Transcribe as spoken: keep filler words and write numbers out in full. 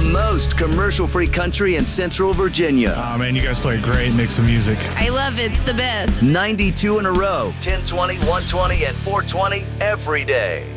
most commercial-free country in Central Virginia. Oh, man, you guys play a great mix of music. I love it. It's the best. ninety-two in a row, ten twenty, one twenty, and four twenty every day.